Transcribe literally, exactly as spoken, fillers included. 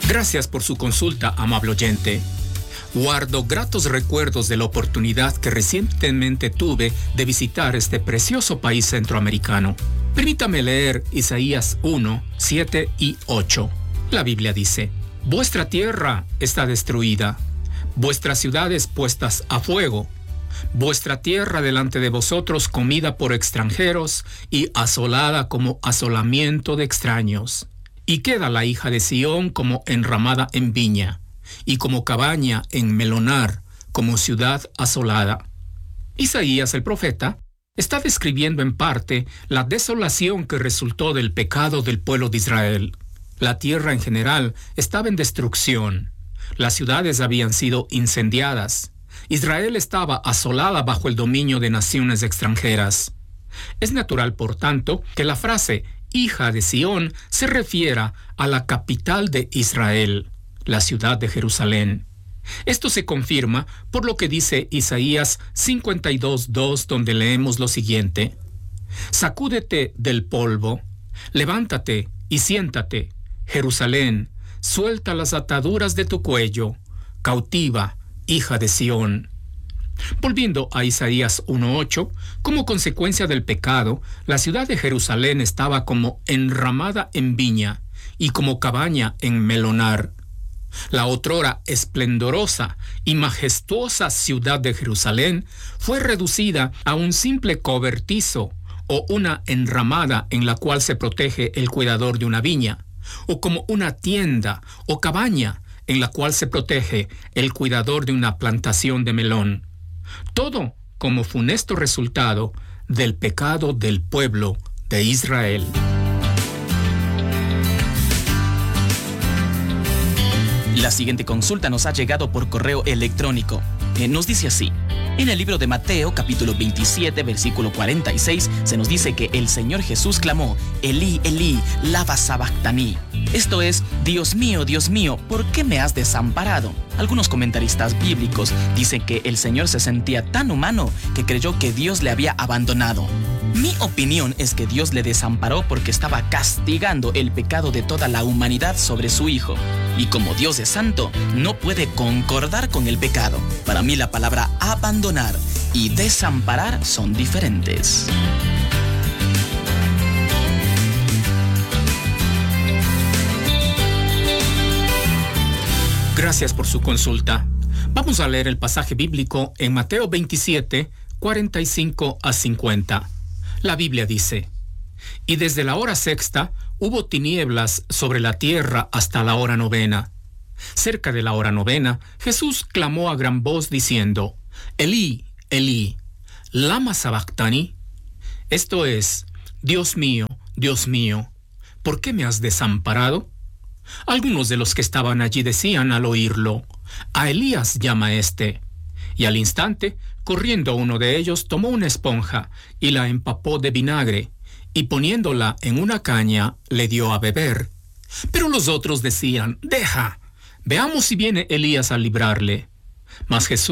Gracias por su consulta, amable oyente. Guardo gratos recuerdos de la oportunidad que recientemente tuve de visitar este precioso país centroamericano. Permítame leer Isaías uno, siete y ocho. La Biblia dice: Vuestra tierra está destruida, vuestras ciudades puestas a fuego, vuestra tierra delante de vosotros comida por extranjeros y asolada como asolamiento de extraños. Y queda la hija de Sión como enramada en viña, y como cabaña en melonar, como ciudad asolada. Isaías el profeta está describiendo en parte la desolación que resultó del pecado del pueblo de Israel. La tierra en general estaba en destrucción. Las ciudades habían sido incendiadas. Israel estaba asolada bajo el dominio de naciones extranjeras. Es natural, por tanto, que la frase hija de Sión se refiera a la capital de Israel, la ciudad de Jerusalén. Esto se confirma por lo que dice Isaías cincuenta y dos, dos, donde leemos lo siguiente: Sacúdete del polvo, levántate y siéntate, Jerusalén, suelta las ataduras de tu cuello, cautiva, hija de Sión. Volviendo a Isaías uno ocho, como consecuencia del pecado, la ciudad de Jerusalén estaba como enramada en viña y como cabaña en melonar. La otrora esplendorosa y majestuosa ciudad de Jerusalén fue reducida a un simple cobertizo o una enramada en la cual se protege el cuidador de una viña, o como una tienda o cabaña en la cual se protege el cuidador de una plantación de melón. Todo como funesto resultado del pecado del pueblo de Israel. La siguiente consulta nos ha llegado por correo electrónico. Eh, nos dice así: en el libro de Mateo, capítulo veintisiete, versículo cuarenta y seis, se nos dice que el Señor Jesús clamó: Elí, Elí, lama sabactani. Esto es: Dios mío, Dios mío, ¿por qué me has desamparado? Algunos comentaristas bíblicos dicen que el Señor se sentía tan humano que creyó que Dios le había abandonado. Mi opinión es que Dios le desamparó porque estaba castigando el pecado de toda la humanidad sobre su Hijo. Y como Dios es santo, no puede concordar con el pecado. Para mí la palabra abandonar y desamparar son diferentes. Gracias por su consulta. Vamos a leer el pasaje bíblico en Mateo veintisiete, cuarenta y cinco a cincuenta. La Biblia dice: Y desde la hora sexta hubo tinieblas sobre la tierra hasta la hora novena. Cerca de la hora novena, Jesús clamó a gran voz diciendo: Elí, Elí, lama sabactani. Esto es: Dios mío, Dios mío, ¿por qué me has desamparado? Algunos de los que estaban allí decían al oírlo: A Elías llama éste. Y al instante, corriendo uno de ellos, tomó una esponja y la empapó de vinagre, y poniéndola en una caña, le dio a beber. Pero los otros decían: Deja, veamos si viene Elías a librarle. Mas Jesús